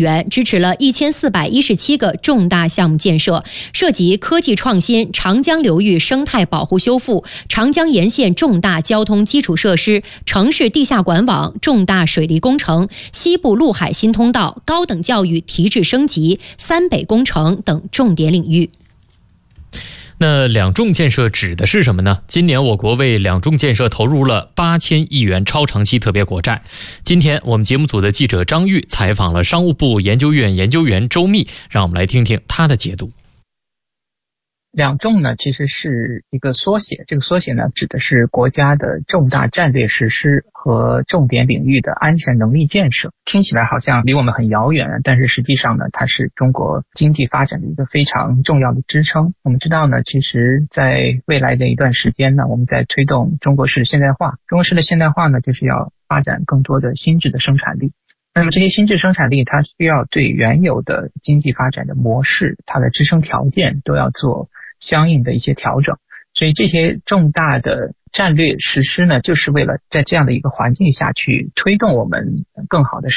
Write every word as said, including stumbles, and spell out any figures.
元，支持了一千四百一十七个重大项目建设，涉及科技创新、长江流域生态保护修复、长江沿线重大交通基础设施、城市地下管网、重大水利工程、西部陆海新通道、高等教育提质升级、三北工程等重点领域。 那两重建设指的是什么呢？今年我国为两重建设投入了八千亿元超长期特别国债。今天我们节目组的记者张玉采访了商务部研究院研究员周密，让我们来听听他的解读。 两重呢其实是一个缩写，这个缩写呢指的是国家的重大战略实施和重点领域的安全能力建设。听起来好像离我们很遥远，但是实际上呢它是中国经济发展的一个非常重要的支撑。我们知道呢，其实在未来的一段时间呢，我们在推动中国式现代化。中国式的现代化呢就是要发展更多的新质的生产力。那么这些新质生产力它需要对原有的经济发展的模式，它的支撑条件都要做相应的一些调整。所以这些重大的战略实施呢，就是为了在这样的一个环境下去推动我们更好的